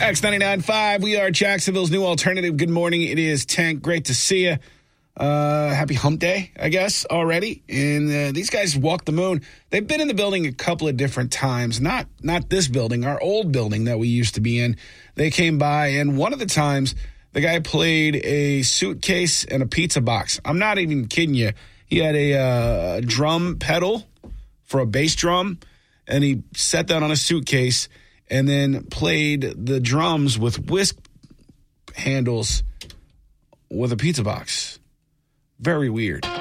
X99.5, we are Jacksonville's new alternative. Good morning. It is Tank. Great to see you. Happy hump day, I guess, already. And these guys walked the moon. They've been in the building a couple of different times. Not this building, our old building that we used to be in. They came by, and one of the times, the guy played a suitcase and a pizza box. I'm not even kidding you. He had a drum pedal for a bass drum, and he set that on a suitcase and then played the drums with whisk handles with a pizza box. Very weird.